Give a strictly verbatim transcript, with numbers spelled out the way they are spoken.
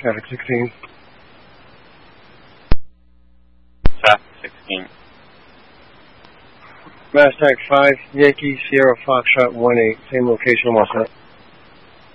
Traffic sixteen. Traffic sixteen. Mass Tag five, Yankee, Sierra Foxtrot one eight, same location, what's that?